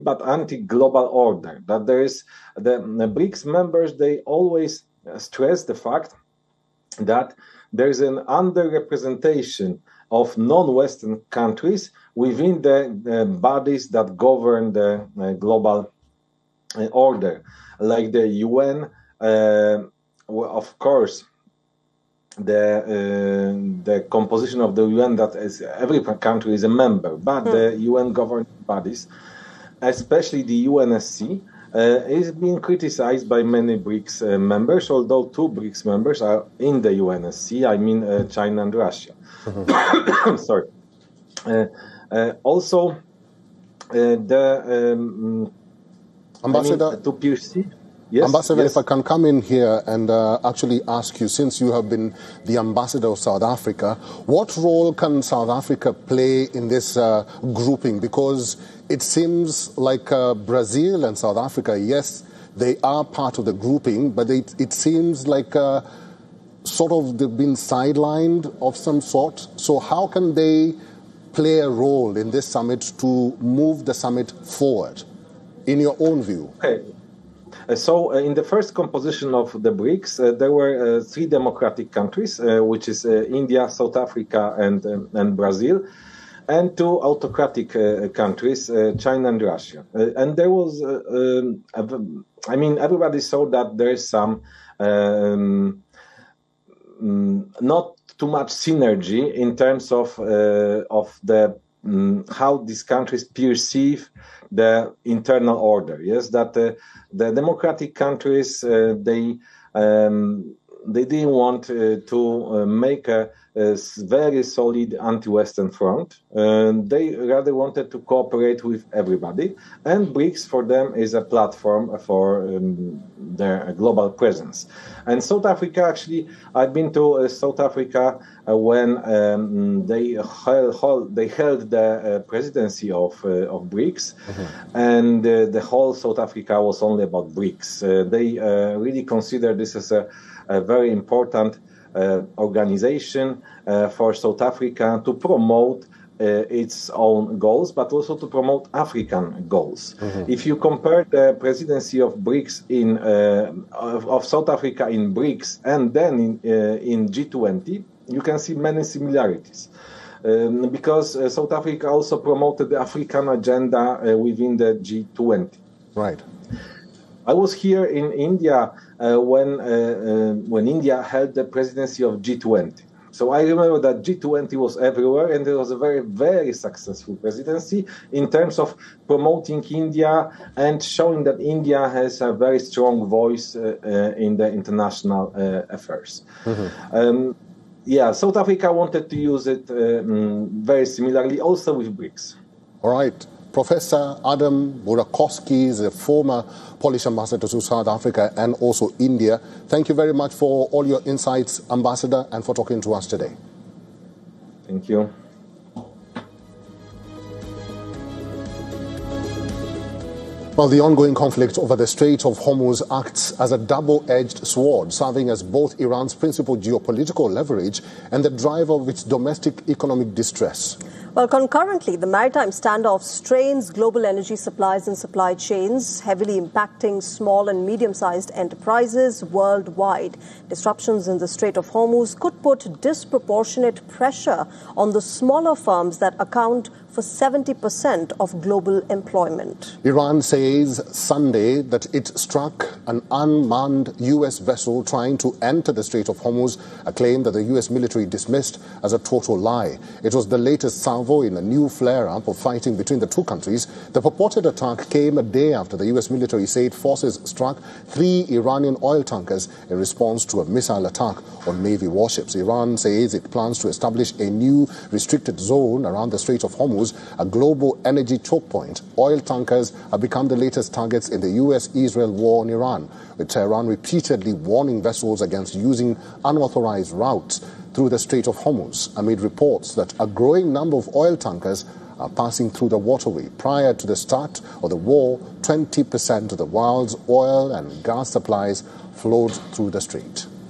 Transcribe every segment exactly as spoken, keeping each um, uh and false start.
but anti-global order. That there is the, the BRICS members, they always stress the fact that there is an underrepresentation of non-Western countries within the uh, bodies that govern the uh, global uh, order, like the U N. Uh, well, of course, the uh, the composition of the U N, that is every country is a member, but hmm. the U N governing bodies, especially the U N S C, uh, is being criticized by many BRICS uh, members, although two BRICS members are in the U N S C, I mean uh, China and Russia. Mm-hmm. Sorry. Uh, uh, also, uh, the um, Ambassador, I mean, to perceive. Yes, Ambassador, yes. if I can come in here and uh, actually ask you, since you have been the ambassador of South Africa, what role can South Africa play in this uh, grouping? Because it seems like uh, Brazil and South Africa, yes, they are part of the grouping, but it, it seems like uh, sort of they've been sidelined of some sort. So how can they play a role in this summit to move the summit forward, in your own view? Okay. Uh, so, uh, in the first composition of the BRICS, uh, there were uh, three democratic countries, uh, which is uh, India, South Africa, and um, and Brazil, and two autocratic uh, countries, uh, China and Russia. Uh, and there was, uh, um, I mean, everybody saw that there is some um, not too much synergy in terms of uh, of the um, how these countries perceive the internal order. Yes, that uh, the democratic countries uh, they um, they didn't want uh, to uh, make a, a very solid anti-Western front. Uh, they rather wanted to cooperate with everybody, and BRICS for them is a platform for um, their global presence. And South Africa, actually, I've been to uh, South Africa uh, when um, they held, they held the uh, presidency of uh, of BRICS, mm-hmm. and uh, the whole South Africa was only about BRICS. Uh, they uh, really consider this as a, a very important uh, organization uh, for South Africa to promote Uh, its own goals, but also to promote African goals. Mm-hmm. If you compare the presidency of BRICS in uh, of, of South Africa in BRICS and then in uh, in G twenty, you can see many similarities. Um, because uh, South Africa also promoted the African agenda uh, within the G twenty. Right. I was here in India uh, when uh, uh, when India held the presidency of G twenty. So I remember that G twenty was everywhere, and it was a very, very successful presidency in terms of promoting India and showing that India has a very strong voice uh, uh, in the international uh, affairs. Mm-hmm. Um, yeah, South Africa wanted to use it um, very similarly, also with BRICS. All right. Professor Adam Burakowski is a former Polish ambassador to South Africa and also India. Thank you very much for all your insights, Ambassador, and for talking to us today. Thank you. Well, the ongoing conflict over the Strait of Hormuz acts as a double-edged sword, serving as both Iran's principal geopolitical leverage and the driver of its domestic economic distress. Well, concurrently, the maritime standoff strains global energy supplies and supply chains, heavily impacting small and medium-sized enterprises worldwide. Disruptions in the Strait of Hormuz could put disproportionate pressure on the smaller firms that account for seventy percent of global employment. Iran says Sunday that it struck an unmanned U S vessel trying to enter the Strait of Hormuz, a claim that the U S military dismissed as a total lie. It was the latest salvo in a new flare-up of fighting between the two countries. The purported attack came a day after the U S military said forces struck three Iranian oil tankers in response to a missile attack on Navy warships. Iran says it plans to establish a new restricted zone around the Strait of Hormuz, a global energy choke point. Oil tankers have become the latest targets in the U S Israel war on Iran, with Tehran repeatedly warning vessels against using unauthorized routes through the Strait of Hormuz, amid reports that a growing number of oil tankers are passing through the waterway. Prior to the start of the war, twenty percent of the world's oil and gas supplies flowed through the strait.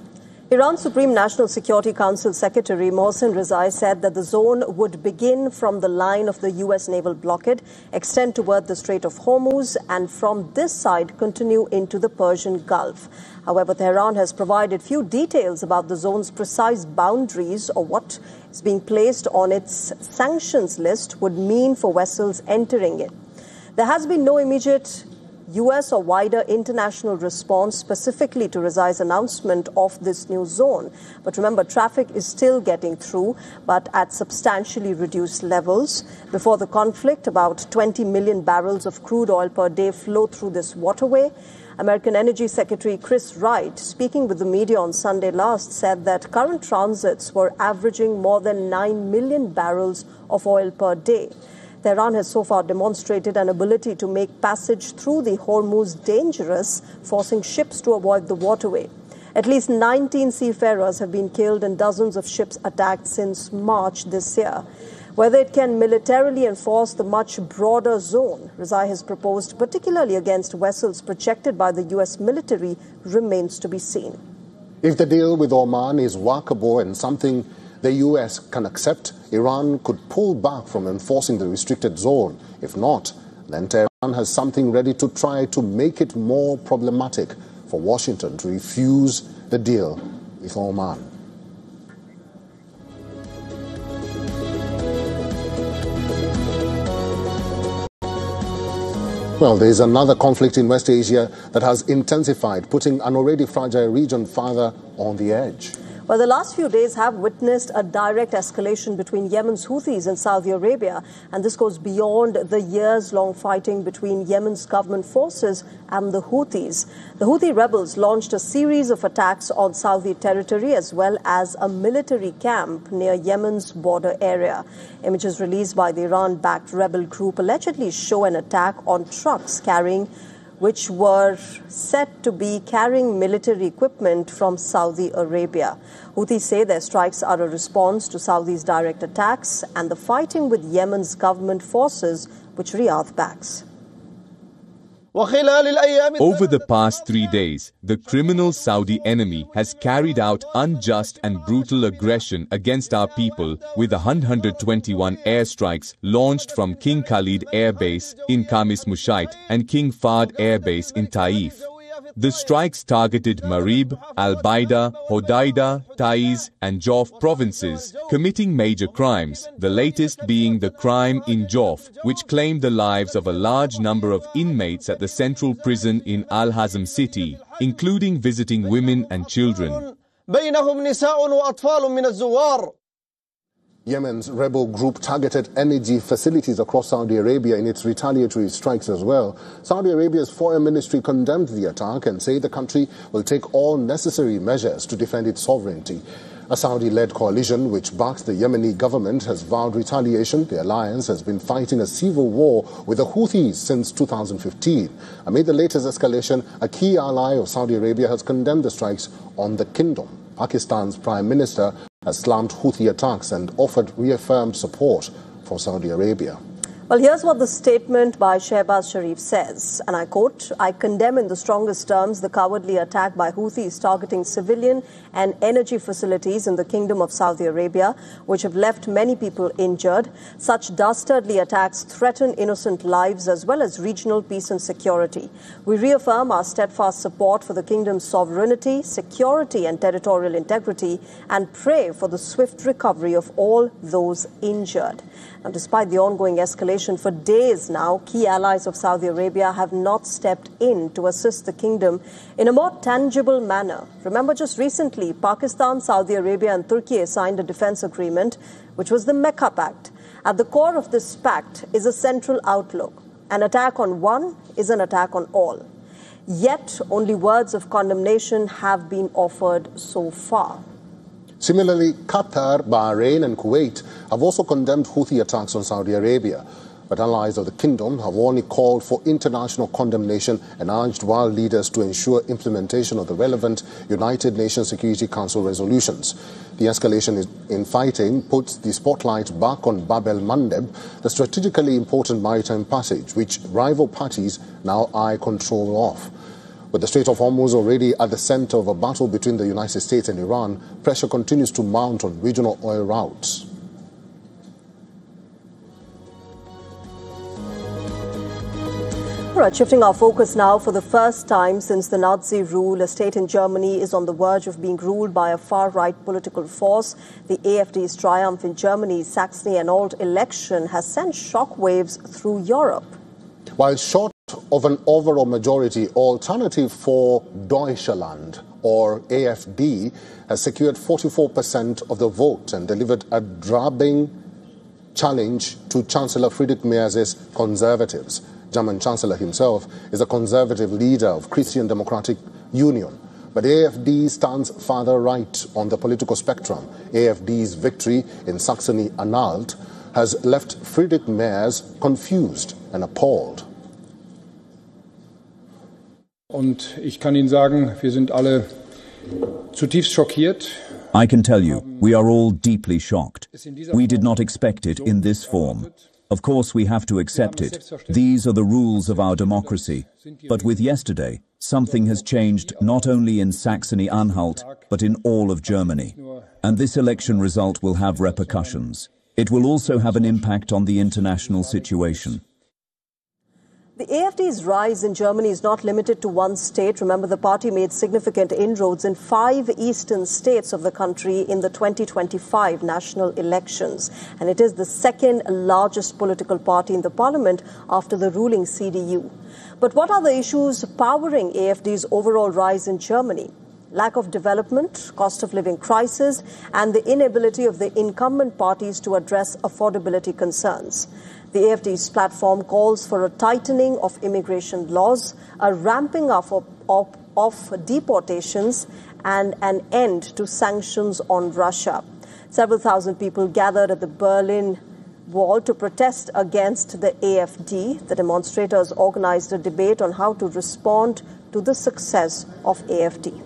Iran's Supreme National Security Council Secretary Mohsen Rizai said that the zone would begin from the line of the U S naval blockade, extend toward the Strait of Hormuz, and from this side continue into the Persian Gulf. However, Tehran has provided few details about the zone's precise boundaries or what is being placed on its sanctions list would mean for vessels entering it. There has been no immediate U S or wider international response specifically to Rizai's announcement of this new zone. But remember, traffic is still getting through, but at substantially reduced levels. Before the conflict, about twenty million barrels of crude oil per day flow through this waterway. American Energy Secretary Chris Wright, speaking with the media on Sunday last, said that current transits were averaging more than nine million barrels of oil per day. Tehran has so far demonstrated an ability to make passage through the Hormuz dangerous, forcing ships to avoid the waterway. At least nineteen seafarers have been killed and dozens of ships attacked since March this year. Whether it can militarily enforce the much broader zone Rizai has proposed, particularly against vessels projected by the U S military, remains to be seen. If the deal with Oman is workable and something the U S can accept, Iran could pull back from enforcing the restricted zone. If not, then Tehran has something ready to try to make it more problematic for Washington to refuse the deal with Oman. Well, there is another conflict in West Asia that has intensified, putting an already fragile region further on the edge. Well, the last few days have witnessed a direct escalation between Yemen's Houthis and Saudi Arabia, and this goes beyond the years-long fighting between Yemen's government forces and the Houthis. The Houthi rebels launched a series of attacks on Saudi territory as well as a military camp near Yemen's border area. Images released by the Iran-backed rebel group allegedly show an attack on trucks carrying which were said to be carrying military equipment from Saudi Arabia. Houthis say their strikes are a response to Saudi's direct attacks and the fighting with Yemen's government forces, which Riyadh backs. Over the past three days, the criminal Saudi enemy has carried out unjust and brutal aggression against our people with one hundred twenty-one airstrikes launched from King Khalid Air Base in Khamis Mushait and King Fahd Air Base in Taif. The strikes targeted Marib, Al-Baida, Hodeida, Taiz and Jof provinces, committing major crimes, the latest being the crime in Jof, which claimed the lives of a large number of inmates at the central prison in Al-Hazm city, including visiting women and children. Yemen's rebel group targeted energy facilities across Saudi Arabia in its retaliatory strikes as well. Saudi Arabia's foreign ministry condemned the attack and said the country will take all necessary measures to defend its sovereignty. A Saudi-led coalition which backs the Yemeni government has vowed retaliation. The alliance has been fighting a civil war with the Houthis since two thousand fifteen. Amid the latest escalation, a key ally of Saudi Arabia has condemned the strikes on the kingdom. Pakistan's Prime Minister has slammed Houthi attacks and offered reaffirmed support for Saudi Arabia. Well, here's what the statement by Shehbaz Sharif says, and I quote, "I condemn in the strongest terms the cowardly attack by Houthis targeting civilian and energy facilities in the Kingdom of Saudi Arabia, which have left many people injured. Such dastardly attacks threaten innocent lives as well as regional peace and security. We reaffirm our steadfast support for the Kingdom's sovereignty, security and territorial integrity and pray for the swift recovery of all those injured." Now, despite the ongoing escalation for days now, key allies of Saudi Arabia have not stepped in to assist the kingdom in a more tangible manner. Remember, just recently, Pakistan, Saudi Arabia and Turkey signed a defense agreement, which was the Mecca Pact. At the core of this pact is a central outlook. An attack on one is an attack on all. Yet, only words of condemnation have been offered so far. Similarly, Qatar, Bahrain and Kuwait have also condemned Houthi attacks on Saudi Arabia. But allies of the kingdom have only called for international condemnation and urged world leaders to ensure implementation of the relevant United Nations Security Council resolutions. The escalation in fighting puts the spotlight back on Bab el-Mandeb, the strategically important maritime passage which rival parties now eye control of. With the Strait of Hormuz already at the center of a battle between the United States and Iran, pressure continues to mount on regional oil routes. All right, shifting our focus now, for the first time since the Nazi rule, a state in Germany is on the verge of being ruled by a far-right political force. The AfD's triumph in Germany's Saxony-Anhalt election has sent shockwaves through Europe. While short of an overall majority, Alternative for Deutschland, or AfD, has secured forty-four percent of the vote and delivered a drubbing challenge to Chancellor Friedrich Merz's Conservatives. German Chancellor himself is a conservative leader of Christian Democratic Union. But AfD stands farther right on the political spectrum. AfD's victory in Saxony-Anhalt has left Friedrich Merz confused and appalled. Und ich kann Ihnen sagen, wir sind alle zutiefst schockiert. I can tell you, we are all deeply shocked. We did not expect it in this form. Of course, we have to accept it. These are the rules of our democracy. But with yesterday, something has changed not only in Saxony-Anhalt, but in all of Germany. And this election result will have repercussions. It will also have an impact on the international situation. The AfD's rise in Germany is not limited to one state. Remember, the party made significant inroads in five eastern states of the country in the twenty twenty-five national elections. And it is the second largest political party in the parliament after the ruling C D U. But what are the issues powering AfD's overall rise in Germany? Lack of development, cost of living crisis, and the inability of the incumbent parties to address affordability concerns. The AfD's platform calls for a tightening of immigration laws, a ramping up of, of, of deportations, and an end to sanctions on Russia. Several thousand people gathered at the Berlin Wall to protest against the AfD. The demonstrators organized a debate on how to respond to the success of AfD.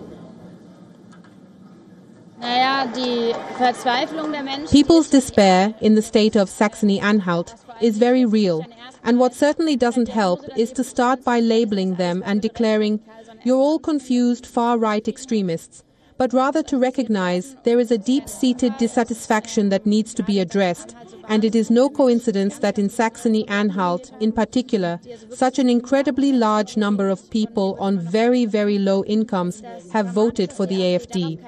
People's despair in the state of Saxony-Anhalt is very real, and what certainly doesn't help is to start by labeling them and declaring, "You're all confused far-right extremists," but rather to recognize there is a deep-seated dissatisfaction that needs to be addressed, and it is no coincidence that in Saxony-Anhalt, in particular, such an incredibly large number of people on very, very low incomes have voted for the AfD.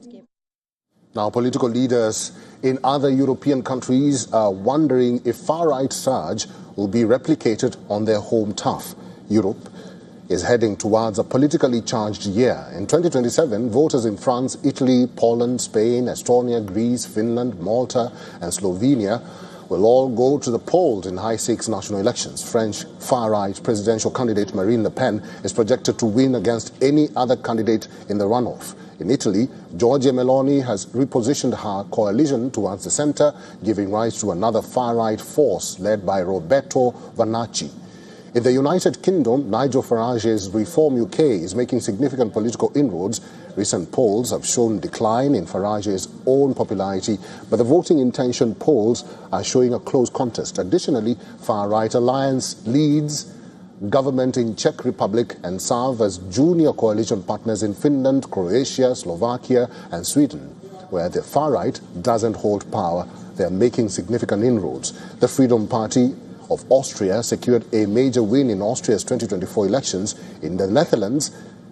Now, political leaders in other European countries are wondering if far-right surge will be replicated on their home turf. Europe is heading towards a politically charged year. In twenty twenty-seven, voters in France, Italy, Poland, Spain, Estonia, Greece, Finland, Malta and Slovenia will all go to the polls in high-stakes national elections. French far-right presidential candidate Marine Le Pen is projected to win against any other candidate in the runoff. In Italy, Giorgia Meloni has repositioned her coalition towards the center, giving rise to another far-right force led by Roberto Vannacci. In the United Kingdom, Nigel Farage's Reform U K is making significant political inroads. Recent polls have shown decline in Farage's own popularity, but the voting intention polls are showing a close contest. Additionally, far-right alliance leads government in Czech Republic and serve as junior coalition partners in Finland, Croatia, Slovakia and Sweden. Where the far-right doesn't hold power, they are making significant inroads. The Freedom Party of Austria secured a major win in Austria's twenty twenty-four elections. In the Netherlands,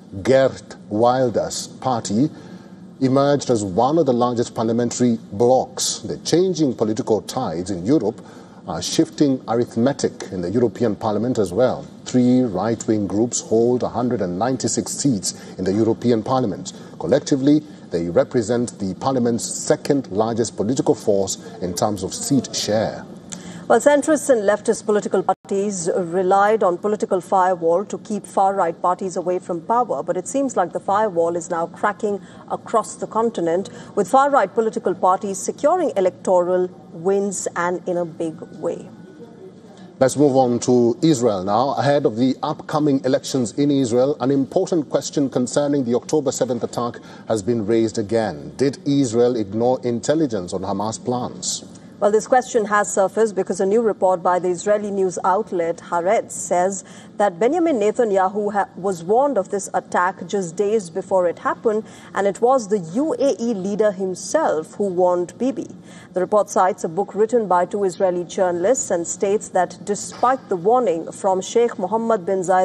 Geert Wilders' party emerged as one of the largest parliamentary blocs. The changing political tides in Europe are shifting arithmetic in the European Parliament as well. Three right-wing groups hold one hundred ninety-six seats in the European Parliament. Collectively, they represent the Parliament's second largest political force in terms of seat share. Well, centrist and leftist political parties relied on political firewall to keep far-right parties away from power, but it seems like the firewall is now cracking across the continent, with far-right political parties securing electoral wins and in a big way. Let's move on to Israel now. Ahead of the upcoming elections in Israel, an important question concerning the October seventh attack has been raised again. Did Israel ignore intelligence on Hamas plans? Well, this question has surfaced because a new report by the Israeli news outlet Haaretz says that Benjamin Netanyahu ha- was warned of this attack just days before it happened, and it was the U A E leader himself who warned Bibi. The report cites a book written by two Israeli journalists and states that despite the warning from Sheikh Mohammed bin Zayed